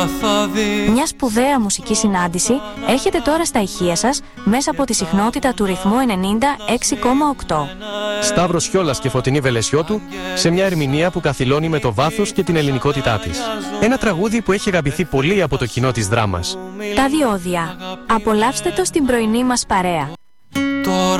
Μια σπουδαία μουσική συνάντηση έχετε τώρα στα ηχεία σας μέσα από τη συχνότητα του ρυθμού 96,8. Σταύρος Χιόλας και Φωτεινή Βελεσιώτου σε μια ερμηνεία που καθυλώνει με το βάθος και την ελληνικότητά της. Ένα τραγούδι που έχει αγαπηθεί πολύ από το κοινό της δράμας. Τα Διόδια. Απολαύστε το στην πρωινή μας παρέα.